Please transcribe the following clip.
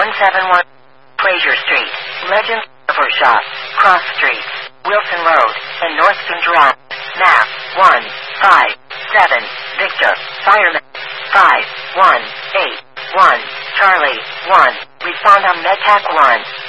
171 Fraser Street, Legends Silver Shop, Cross Street, Wilson Road, and North Spin Drive. Map 157 Victor, Fireman 518 1 Charlie 1. Respond on MedTech 1.